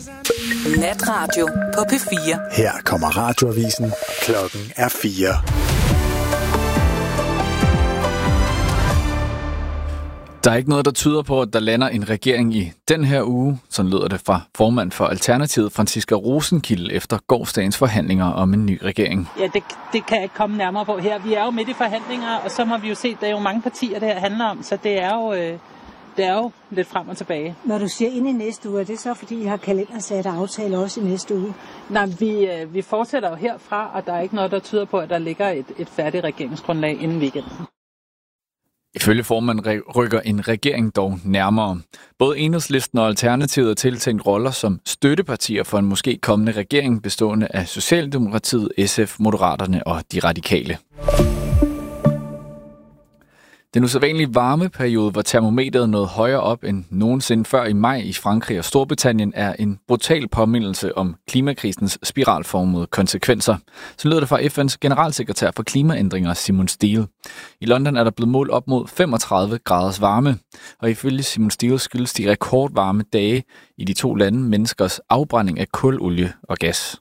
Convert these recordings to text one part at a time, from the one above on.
Natradio på P4. Her kommer radioavisen. Klokken er 4. Der er ikke noget, der tyder på, at der lander en regering i den her uge. Sådan lyder det fra formand for Alternativet, Franciska Rosenkilde, efter gårsdagens forhandlinger om en ny regering. Ja, det kan jeg ikke komme nærmere på her. Vi er jo midt i forhandlinger, og så må vi jo se, at der er jo mange partier, det her handler om, så det er jo lidt frem og tilbage. Når du siger ind i næste uge, er det så fordi, I har kalendersat aftale også i næste uge? Nej, vi fortsætter jo herfra, og der er ikke noget, der tyder på, at der ligger et færdigt regeringsgrundlag inden weekenden. Ifølge formanden rykker en regering dog nærmere. Både Enhedslisten og Alternativet er tiltænkt roller som støttepartier for en måske kommende regering bestående af Socialdemokratiet, SF, Moderaterne og De Radikale. Den usædvanlige varmeperiode, hvor termometeret nåede højere op end nogensinde før i maj i Frankrig og Storbritannien, er en brutal påmindelse om klimakrisens spiralformede konsekvenser. Så lyder det fra FN's generalsekretær for klimaændringer, Simon Stiel. I London er der blevet målt op mod 35 graders varme, og ifølge Simon Stiel skyldes de rekordvarme dage i de to lande menneskers afbrænding af kul, olie og gas.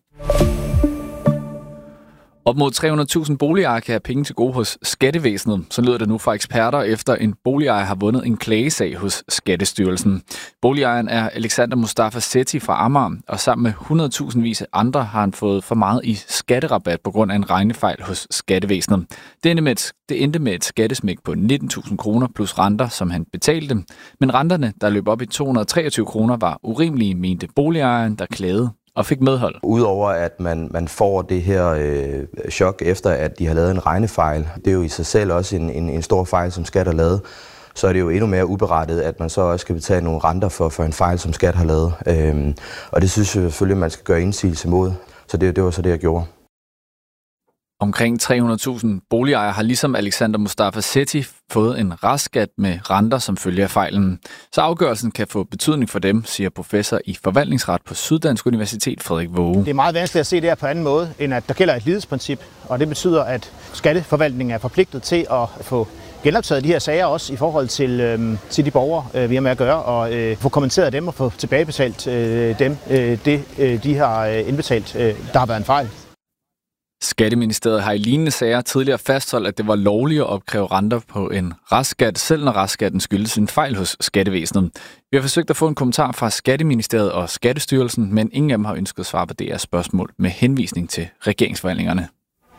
Op mod 300.000 boligejere kan have penge til gode hos Skattevæsenet. Så lyder det nu fra eksperter, efter en boligejer har vundet en klagesag hos Skattestyrelsen. Boligejeren er Alexander Mustafa Sethi fra Amager, og sammen med 100.000 vis af andre har han fået for meget i skatterabat på grund af en regnefejl hos Skattevæsenet. Det endte med et skattesmæk på 19.000 kroner plus renter, som han betalte. Men renterne, der løb op i 223 kroner, var urimelige, mente boligejeren, der klagede og fik medhold. Udover at man får det her chok efter, at de har lavet en regnefejl, det er jo i sig selv også en stor fejl, som Skat har lavet, så er det jo endnu mere uberettiget, at man så også skal betale nogle renter for en fejl, som Skat har lavet. Og det synes jeg selvfølgelig, man skal gøre indsigelse mod. Så det var så det, jeg gjorde. Omkring 300.000 boligejere har ligesom Alexander Mustafa Sethi fået en restskat med renter som følge af fejlen. Så afgørelsen kan få betydning for dem, siger professor i forvaltningsret på Syddansk Universitet Frederik Våge. Det er meget vanskeligt at se det her på anden måde, end at der gælder et lighedsprincip, og det betyder, at skatteforvaltningen er forpligtet til at få genoptaget de her sager også i forhold til de borgere, vi har med at gøre, og få kommenteret dem og få tilbagebetalt dem, de har indbetalt, der har været en fejl. Skatteministeriet har i lignende sager tidligere fastholdt, at det var lovligt at opkræve renter på en restskat, selv når restskatten skyldes en fejl hos Skattevæsenet. Vi har forsøgt at få en kommentar fra Skatteministeriet og Skattestyrelsen, men ingen af dem har ønsket svar på deres spørgsmål med henvisning til regeringsforhandlingerne.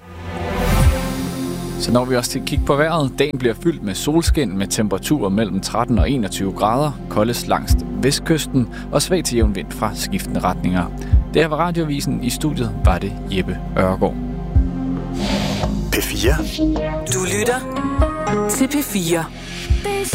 Så når vi også til at kigge på vejret. Dagen bliver fyldt med solskin med temperaturer mellem 13 og 21 grader, koldest langs vestkysten og svag til jævn vind fra skiftende retninger. Det her var radioavisen. I studiet var det Jeppe Ørgaard. P4. Du lytter til P4.